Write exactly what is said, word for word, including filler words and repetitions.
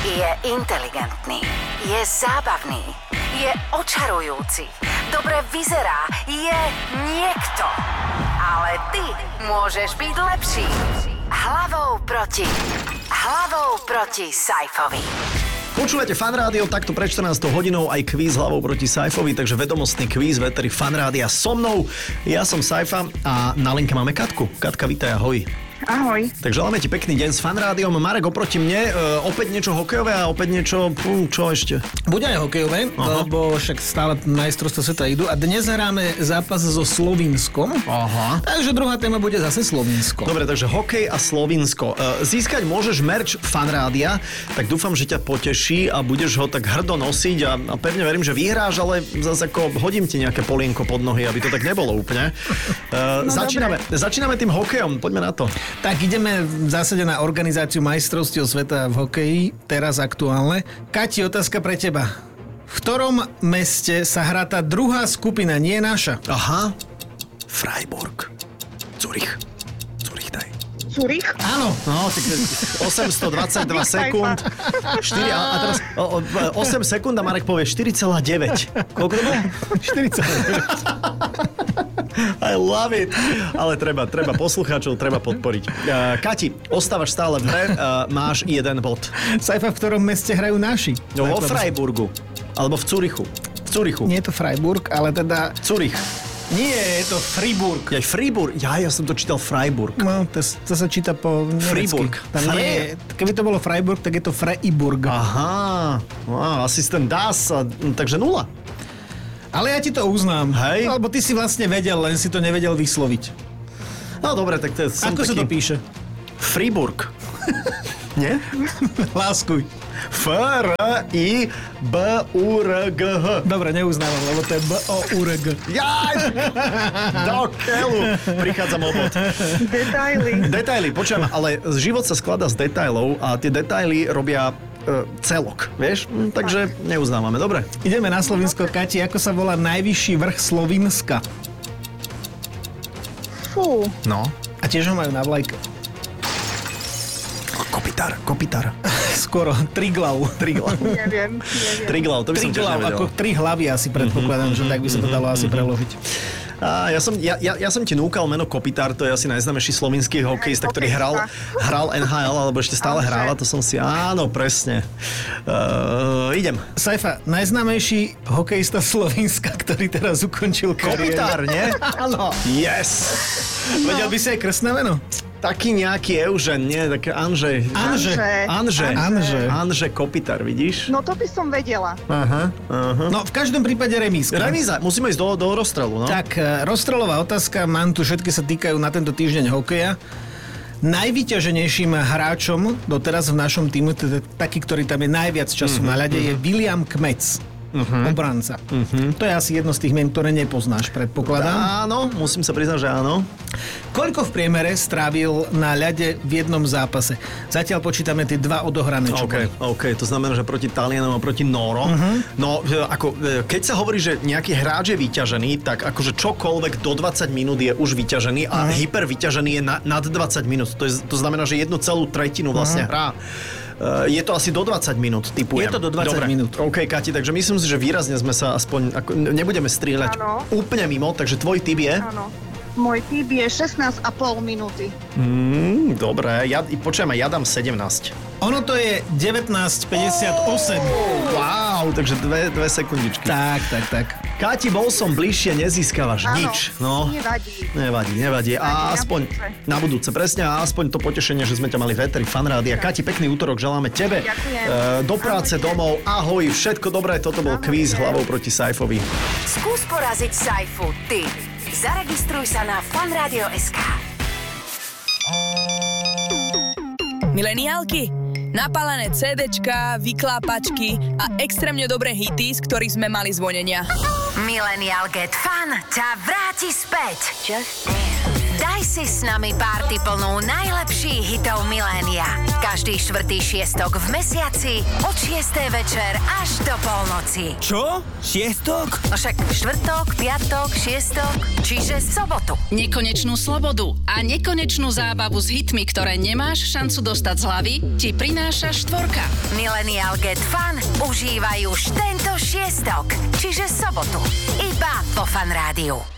Je inteligentný, je zábavný, je očarujúci, dobre vyzerá, je niekto. Ale ty môžeš byť lepší. Hlavou proti. Hlavou proti Saifovi. Počúvate Fan Rádio, takto pred štrnástou hodinou aj kvíz hlavou proti Saifovi, takže vedomostný kvíz Veteri Fan Rádia so mnou. Ja som Saifa a na linke máme Katku. Katka, vítaj, ahoj. Ahoj. Takže želáme ti pekný deň s Fan Rádiom. Marek oproti mne, e, opäť niečo hokejové a opäť niečo, pú, čo ešte? Bude aj hokejové, Aha. lebo však stále majstrovstvá sveta idú a dnes hráme zápas so Slovinskom. Aha. Takže druhá téma bude zase Slovinsko. Dobre, takže hokej a Slovinsko. E, získať môžeš merch Fan Rádia, tak dúfam, že ťa poteší a budeš ho tak hrdo nosiť a, a pevne verím, že vyhráš, ale zase ako hodím ti nejaké polienko pod nohy, aby to tak nebolo úplne. E, no, začíname, začíname tým hokejom, poďme na to. Tak ideme v zásade na organizáciu majstrovstiev sveta v hokeji, teraz aktuálne. Kati, otázka pre teba. V ktorom meste sa hrá tá druhá skupina, nie naša? Aha. Freiburg. Zurich. Zurich daj. Zurich? Áno. No, tak osemstodvadsaťdva sekúnd. štyri, a teraz o, o, osem sekúnd a Marek povie štyri celá deväť. Koľko to bolo? štyri celá deväť. I love it. Ale treba, treba poslucháčov, treba podporiť. Uh, Kati, ostávaš stále v hre, uh, máš jeden bod. Saifa, v ktorom meste hrajú naši? No, vo Freiburgu. Alebo v Zurichu. V Zurichu. Nie je to Freiburg, ale teda... Zurich. Nie, je to Fribourg. Ja, Fribourg. Ja, ja som to čítal Freiburg. No, to, to sa číta po nemecky. Fribourg. Tam nie je, keby to bolo Freiburg, tak je to Freiburg. Aha. Wow, asistent Das, takže nula. Ale ja ti to uznám. Hej. Lebo ty si vlastne vedel, len si to nevedel vysloviť. No dobre, tak to je... Ako sa to píše? Fribourg. Nie? Láskuj. F R I B U R G H. Dobre, neuznávam, lebo to je B O U R G. Jaj! Do keľu! Prichádzam o bod. Detaily. Detaily, počujem, ale život sa skladá z detailov a tie detaily robia e, celok, vieš? Hm, takže neuznávame, dobre? Ideme na Slovinsko. Kati, ako sa volá najvyšší vrch Slovinska? Fú. No. A tiež ho majú na vlajke. Kopitár, kopitár. Skoro, Triglav. Triglav. Neviem, neviem. Triglav, to by som tiež Triglav, nevedel. ako tri hlavy asi predpokladám, mm-hmm, že tak by sa to dalo asi preložiť. A ja som, ja, ja, ja som ti núkal meno Kopitár, to je asi najznámejší slovinský hokejista, ktorý hral, hral N H L, alebo ešte stále hráva, to som si, áno, presne. Uh, idem. Saifa, najznámejší hokejista Slovinska, ktorý teraz ukončil kariéru. Kopitár, nie? Áno. Yes! No. Vedel by si aj krstné meno? Taký nejaký Eugen, nie? Taký Anže. Anže. Anže. Anže. Anže Kopitár, vidíš? No to by som vedela. Aha, aha. No v každom prípade remízka. Remíza, musíme ísť do, do rozstrelu, no? Tak, rozstrelová otázka, mám tu, všetky sa týkajú na tento týždeň hokeja. Najvyťaženejším hráčom doteraz v našom týmu, teda taký, ktorý tam je najviac času mm-hmm, na ľade, mm-hmm. je William Kmec. Uh-huh. Obranca. Uh-huh. To je asi jedno z tých mien, ktoré nepoznáš, predpokladám. Áno, musím sa priznať, že áno. Koľko v priemere strávil na ľade v jednom zápase? Zatiaľ počítame tie dva odohrané, čo OK, boli. OK, to znamená, že proti Talianom a proti Noro. Uh-huh. No, ako, keď sa hovorí, že nejaký hráč je vyťažený, tak akože čokoľvek do dvadsať minút je už vyťažený a uh-huh. hypervyťažený je na, nad dvadsať minút. To, je, to znamená, že jednu celú tretinu vlastne uh-huh. hrá. Uh, je to asi do dvadsať minút, typujem. Je to do dvadsať Dobre. minút. OK, Kati, takže myslím si, že výrazne sme sa aspoň, ako, nebudeme strieľať Áno. úplne mimo, takže tvoj tip je? Áno. Môj tip je šestnásť a pol minúty. Mm, dobre, ja, počujem, ja dám sedemnásť. Ono to je devätnásť päťdesiatosem. Oh, wow, takže dve, dve sekundičky. Tak, tak, tak. Kati, bol som bližšie, nezískavaš Áno, nič. No. nevadí. Nevadí, nevadí. A Nevadí, aspoň na budúce. na budúce, presne, a aspoň to potešenie, že sme ťa mali v éteri Fan Rádia. Kati, pekný útorok želáme tebe. Ďakujem. E, do práce, Ahojte. domov, ahoj, všetko dobré, toto bol Ahojte. kvíz hlavou proti Saifovi. Skús poraziť Saifu, ty. Zaregistruj sa na fanradio bodka es ká. Mileniálky, napálené cédečka, vyklápačky a extrémne dobré hity, z ktorých sme mali zvonenia. Millennial Get Fun ťa vráti späť. Just dance. Daj si s nami párty plnú najlepších hitov milénia. Každý štvrtý šiestok v mesiaci od šiestej večer až do polnoci. Čo? Šiestok? No však štvrtok, piatok, šiestok, čiže sobotu. Nekonečnú slobodu a nekonečnú zábavu s hitmi, ktoré nemáš šancu dostať z hlavy, ti prináša štvorka. Millennial Get Fun užívaj už tento šiestok, čiže sobotu. Iba vo Fan Rádiu.